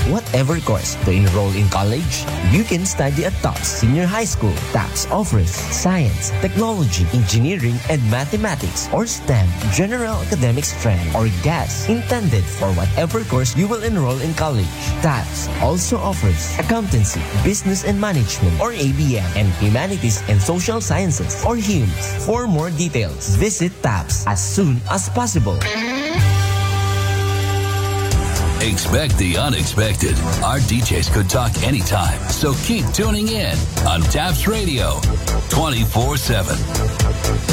whatever course to enroll in college, you can study at TAPS Senior High School. TAPS offers science, technology, engineering, and mathematics or STEM, general academic strand, or GAS, intended for whatever course you will enroll in college. TAPS also offers accountancy, business and management, or ABM, and humanities and social sciences, or HUMS. For more details, visit TAPS as soon as possible. Expect the unexpected. Our DJs could talk anytime, so keep tuning in on TAPS Radio 24/7.